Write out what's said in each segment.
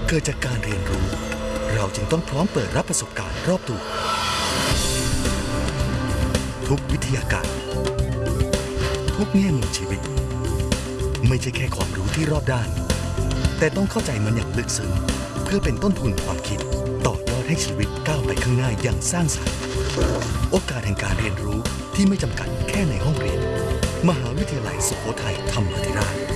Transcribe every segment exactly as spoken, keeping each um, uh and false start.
เกิดจากการเรียนรู้เราจึงต้องพร้อมเปิดรับประสบการณ์รอบตัวทุกวิทยาการทุกแง่มุมชีวิตไม่ใช่แค่ความรู้ที่รอบด้านแต่ต้องเข้าใจมันอย่างลึกซึ้งเพื่อเป็นต้นทุนความคิดต่อยอดให้ชีวิตก้าวไปข้างหน้าอย่างสร้างสรรค์โอกาสแห่งการเรียนรู้ที่ไม่จำกัดแค่ในห้องเรียนมหาวิทยาลัยสุโขทัยธรรมาธิราช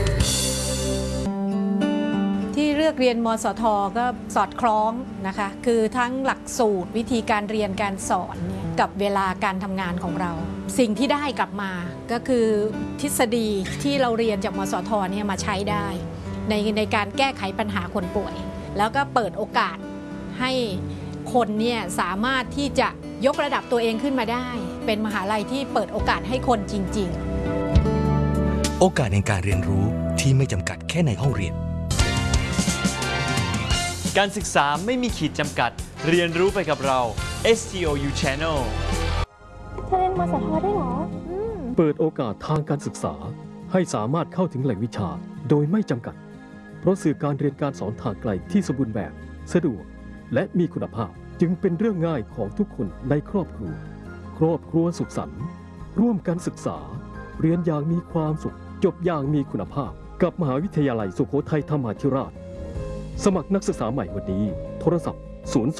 ที่เลือกเรียนมสท.ก็สอดคล้องนะคะคือทั้งหลักสูตรวิธีการเรียนการสอนเนี่ยกับเวลาการทำงานของเราสิ่งที่ได้กลับมาก็คือทฤษฎีที่เราเรียนจากมสท.เนี่ยมาใช้ได้ในในการแก้ไขปัญหาคนป่วยแล้วก็เปิดโอกาสให้คนเนี่ยสามารถที่จะยกระดับตัวเองขึ้นมาได้เป็นมหาลัยที่เปิดโอกาสให้คนจริงๆโอกาสในการเรียนรู้ที่ไม่จำกัดแค่ในห้องเรียนการศึกษาไม่มีขีดจำกัดเรียนรู้ไปกับเรา เอส ที โอ ยู Channel เธอเรียนมสทได้เหรอเปิดโอกาสทางการศึกษาให้สามารถเข้าถึงแหล่งวิชาโดยไม่จำกัดเพราะสื่อการเรียนการสอนทางไกลที่สมบูรณ์แบบสะดวกและมีคุณภาพจึงเป็นเรื่องง่ายของทุกคนในครอบครัวครอบครัวสุขสันต์ร่วมกันศึกษาเรียนอย่างมีความสุขจบอย่างมีคุณภาพกับมหาวิทยาลัยสุโขทัยธรรมาธิราชสมัครนักศึกษาใหม่วันนี้โทรศัพท์ศูนย์